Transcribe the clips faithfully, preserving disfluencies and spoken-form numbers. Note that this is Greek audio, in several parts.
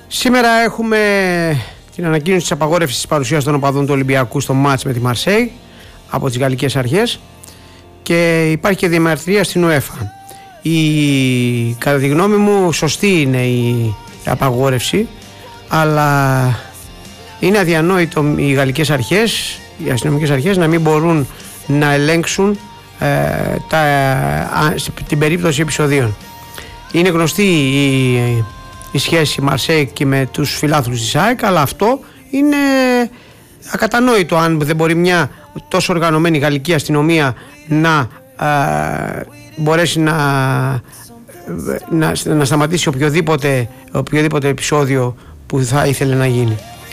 Σήμερα έχουμε την ανακοίνωση της απαγόρευσης της παρουσίας των οπαδών του Ολυμπιακού στο μάτς με τη Μαρσέη από τις γαλλικές αρχές και υπάρχει και διαμαρτυρία στην UEFA. Η, κατά τη γνώμη μου, σωστή είναι η απαγόρευση, αλλά είναι αδιανόητο οι γαλλικές αρχές, οι αστυνομικές αρχές να μην μπορούν να ελέγξουν ε, τα, α, την περίπτωση επεισοδίων. Είναι γνωστή η, η σχέση Μαρσέικ με τους φιλάθλους της ΑΕΚ, αλλά αυτό είναι ακατανόητο αν δεν μπορεί μια τόσο οργανωμένη γαλλική αστυνομία να ε, μπορέσει να, να, να σταματήσει οποιοδήποτε, οποιοδήποτε επεισόδιο που θα ήθελε να γίνει.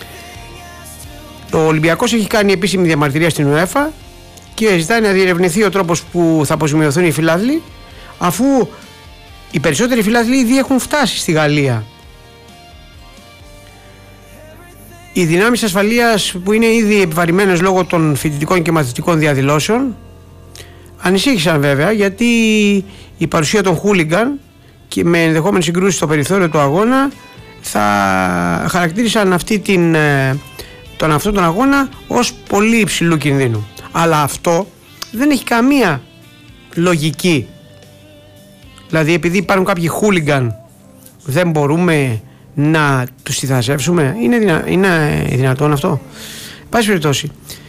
Ο Ολυμπιακός έχει κάνει επίσημη διαμαρτυρία στην UEFA και ζητάει να διερευνηθεί ο τρόπος που θα αποζημιωθούν οι φιλάθλοι, αφού οι περισσότεροι φιλάθλοι ήδη έχουν φτάσει στη Γαλλία. Οι δυνάμεις ασφαλείας, που είναι ήδη επιβαρημένες λόγω των φοιτητικών και μαθητικών διαδηλώσεων, ανησύχησαν βέβαια, γιατί η παρουσία των χούλιγκαν και με ενδεχόμενες συγκρούσεις στο περιθώριο του αγώνα θα χαρακτήρισαν αυτή την, τον αυτόν τον αγώνα ως πολύ υψηλού κινδύνου. Αλλά αυτό δεν έχει καμία λογική. Δηλαδή, επειδή υπάρχουν κάποιοι χούλιγκαν, δεν μπορούμε να τους θυσιάσουμε? Είναι, δυνα... είναι δυνατόν αυτό? Πάση περιπτώσει,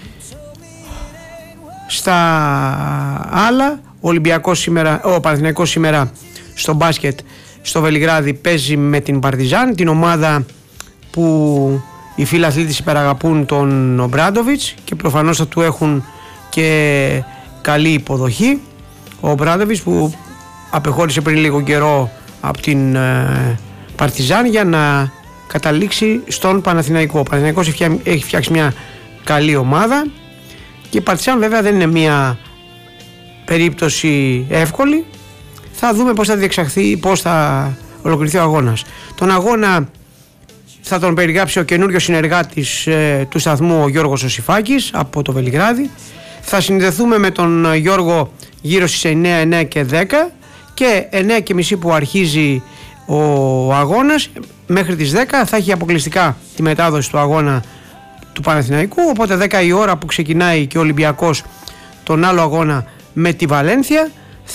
στα άλλα, ο Ολυμπιακός σήμερα, ο Παναθηναϊκός σήμερα στο μπάσκετ στο Βελιγράδι παίζει με την Παρτιζάν, την ομάδα που οι φίλαθλοι της υπεραγαπούν τον Ομπράντοβιτς και προφανώς θα του έχουν και καλή υποδοχή. Ο Ομπράντοβιτς που απεχώρησε πριν λίγο καιρό από την ε, Παρτιζάν για να καταλήξει στον Παναθηναϊκό. Ο Παναθηναϊκός έχει φτιάξει μια καλή ομάδα και η Παρτιζάν βέβαια δεν είναι μια περίπτωση εύκολη. Θα δούμε πώς θα διεξαχθεί, πώς θα ολοκληρωθεί ο αγώνας. Τον αγώνα θα τον περιγράψει ο καινούριος συνεργάτης ε, του σταθμού, ο Γιώργος Οσιφάκης από το Βελιγράδι. Θα συνδεθούμε με τον Γιώργο γύρω στις εννιά, εννιά και δέκα και εννιά και μισή που αρχίζει ο αγώνας μέχρι τις δέκα θα έχει αποκλειστικά τη μετάδοση του αγώνα του Παναθηναϊκού, οπότε δέκα η ώρα που ξεκινάει και ο Ολυμπιακός τον άλλο αγώνα με τη Βαλένθια,